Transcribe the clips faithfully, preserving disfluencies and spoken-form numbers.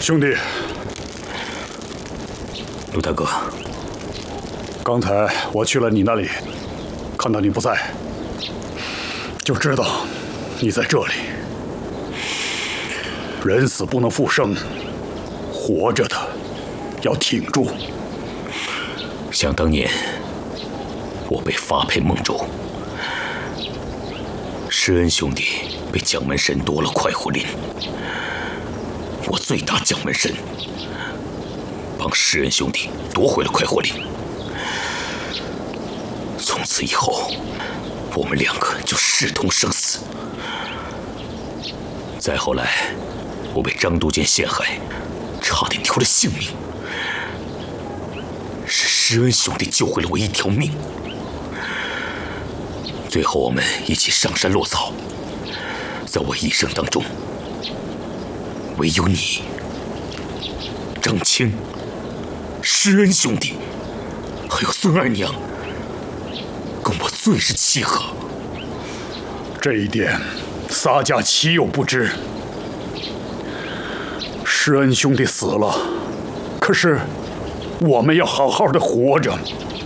兄弟， 陆大哥， 刚才我去了你那里，看到你不在，就知道你在这里。人死不能复生，活着的要挺住。 想当年，我被发配孟州，施恩兄弟被蒋门神夺了快活林，我醉打蒋门神，帮施恩兄弟夺回了快活林。从此以后，我们两个就势同生死。再后来，我被张都监陷害，差点丢了性命。是施恩兄弟救回了我一条命。最后我们一起上山落草，在我一生当中，唯有你、张青、施恩兄弟，还有孙二娘，跟我最是契合。 这一点，洒家岂有不知？施恩兄弟死了，可是我们要好好的活着。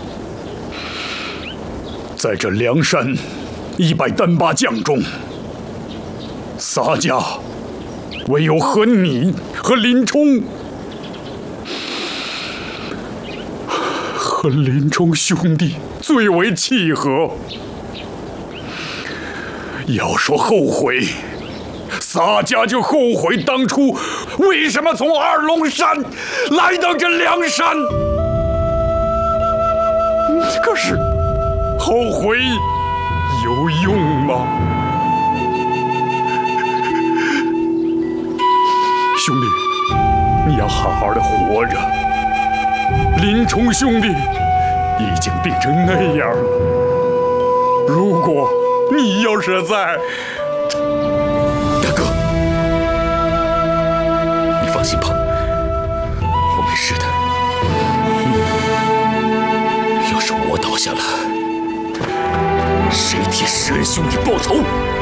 在这梁山一百单八将中，洒家唯有和你和林冲和林冲兄弟最为契合。要说后悔，洒家就后悔当初为什么从二龙山来到这梁山。可是后悔有用吗？兄弟，你要好好的活着。林冲兄弟已经病成那样了，如果你要是在…… 大哥，你放心吧，我没事的。要是我倒下了，谁替施恩兄弟报仇？